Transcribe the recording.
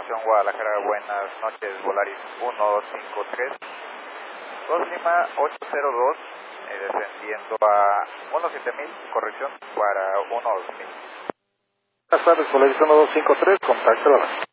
información Guadalajara, buenas noches, Volaris 153, 2 Lima 802, descendiendo a 17000, corrección, para 12000. Buenas tardes, Volaris 1253, contacto a la base.